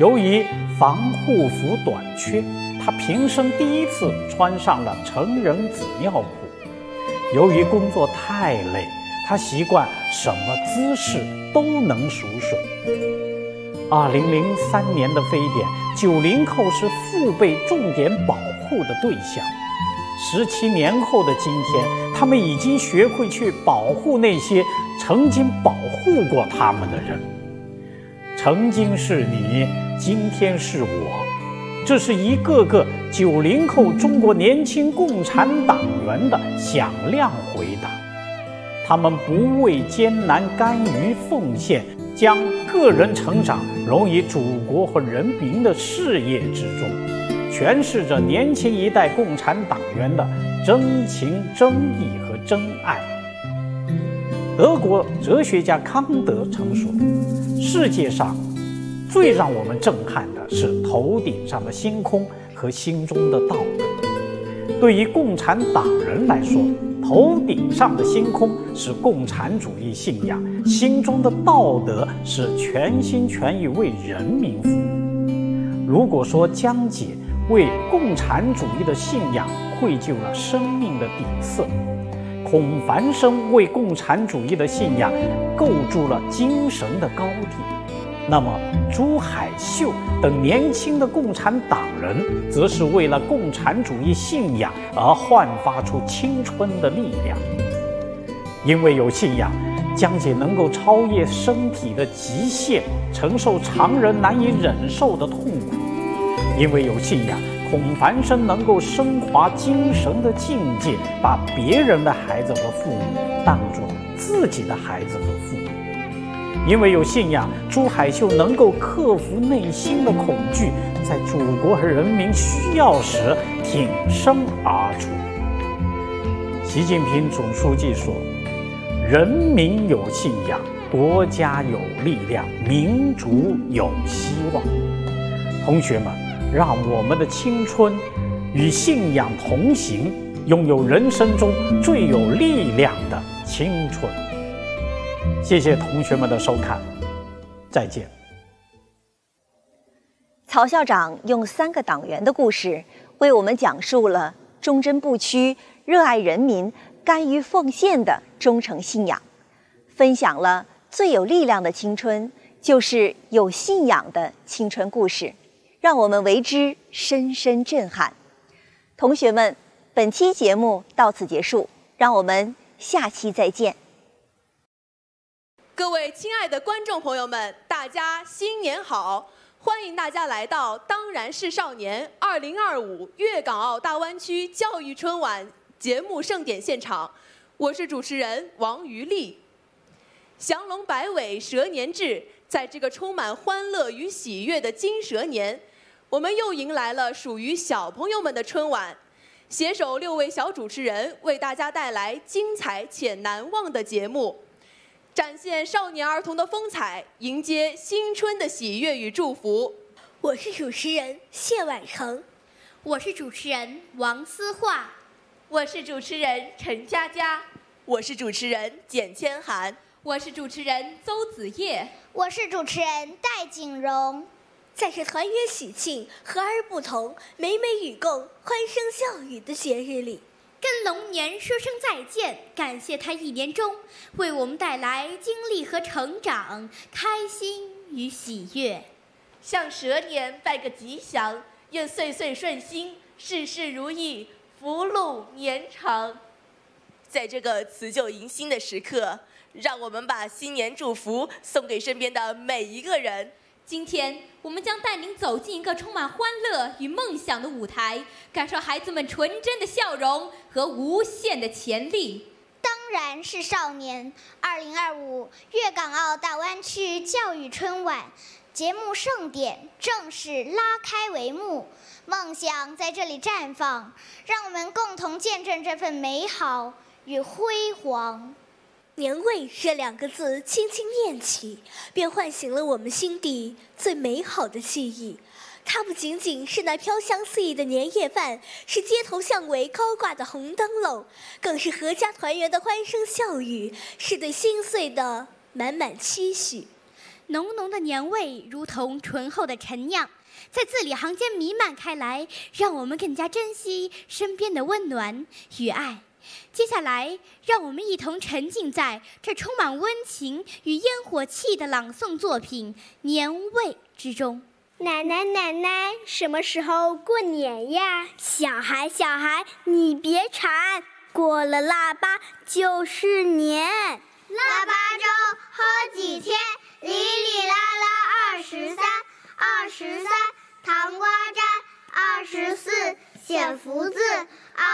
由于防护服短缺，他平生第一次穿上了成人纸尿裤。由于工作太累，他习惯什么姿势都能熟睡。2003年的非典，90后是父辈重点保护的对象。17年后的今天，他们已经学会去保护那些曾经保护过他们的人。曾经是你，今天是我，这是一个个90后中国年轻共产党员的响亮回答。他们不畏艰难，甘于奉献，将个人成长融于祖国和人民的事业之中，诠释着年轻一代共产党员的真情真意和真爱。德国哲学家康德曾说，世界上最让我们震撼的是头顶上的星空和心中的道德。对于共产党人来说，头顶上的星空是共产主义信仰，心中的道德是全心全意为人民服务。如果说江姐为共产主义的信仰绘就了生命的底色，孔繁生为共产主义的信仰构筑了精神的高地，那么朱海秀等年轻的共产党人则是为了共产主义信仰而焕发出青春的力量。因为有信仰，江姐能够超越身体的极限，承受常人难以忍受的痛苦。因为有信仰，孔繁生能够升华精神的境界，把别人的孩子和父母当作自己的孩子和父母。因为有信仰，朱海秀能够克服内心的恐惧，在祖国和人民需要时挺身而出。习近平总书记说，人民有信仰，国家有力量，民族有希望。同学们，让我们的青春与信仰同行，拥有人生中最有力量的青春。谢谢同学们的收看，再见。 曹校长用3个党员的故事，为我们讲述了忠贞不屈、热爱人民、甘于奉献的忠诚信仰，分享了最有力量的青春，就是有信仰的青春故事，让我们为之深深震撼。同学们，本期节目到此结束，让我们下期再见。 各位亲爱的观众朋友们，大家新年好！欢迎大家来到《当然是少年》2025粤港澳大湾区教育春晚节目盛典现场，我是主持人王于丽。祥龙摆尾蛇年至，在这个充满欢乐与喜悦的金蛇年，我们又迎来了属于小朋友们的春晚。携手6位小主持人，为大家带来精彩且难忘的节目。展现少年儿童的风采，迎接新春的喜悦与祝福。 我是主持人谢婉成， 我是主持人王思画， 我是主持人陈佳佳， 我是主持人简千涵， 我是主持人邹子叶， 我是主持人戴景荣。 在这团圆喜庆、和而不同、美美与共、欢声笑语的节日里， 跟龙年说声再见，感谢他1年中为我们带来经历和成长、开心与喜悦。 向蛇年拜个吉祥，愿岁岁顺心，事事如意，福禄绵长。 在这个辞旧迎新的时刻，让我们把新年祝福送给身边的每一个人。 今天我们将带您走进一个充满欢乐与梦想的舞台，感受孩子们纯真的笑容和无限的潜力。 当然是少年2025粤港澳大湾区教育春晚节目盛典正式拉开帷幕，梦想在这里绽放，让我们共同见证这份美好与辉煌。 年味这2个字轻轻念起，便唤醒了我们心底最美好的记忆。它不仅仅是那飘香四溢的年夜饭，是街头巷尾高挂的红灯笼，更是阖家团圆的欢声笑语，是对新岁的满满期许。 浓浓的年味如同醇厚的陈酿，在字里行间弥漫开来，让我们更加珍惜身边的温暖与爱。接下来，让我们一同沉浸在这充满温情与烟火气的朗诵作品《年味》之中。 奶奶，奶奶，什么时候过年呀？小孩，小孩，你别馋，过了腊八就是年。 腊八粥喝几天，哩哩啦啦23，23糖瓜粘，24写福字。